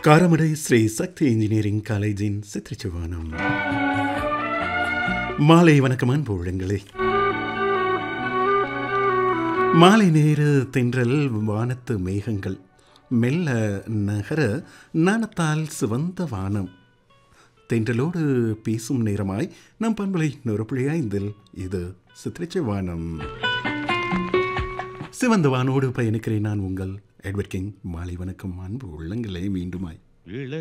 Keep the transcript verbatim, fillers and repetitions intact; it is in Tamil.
காரமடை ஸ்ரீ சக்தி இன்ஜினியரிங் காலேஜின் சித்திரச்சிவானம். மாலை வணக்கம் அன்பு உள்ளங்களே. மாலை நேர தென்றல் வானத்து மேகங்கள் மெல்ல நகர நாணத்தால் சிவந்த வானம் தென்றலோடு பேசும் நேரமாய் நம் பண்பலை நொறுப்புள்ளியாய்ந்தில் இது சித்திரச்சிவானம். சிவந்த வானோடு பயணிக்கிறேன் நான் உங்கள் எட்வர்ட் கிங். மாலை வணக்கம் அன்பு உள்ளங்களே. மீண்டுமாய்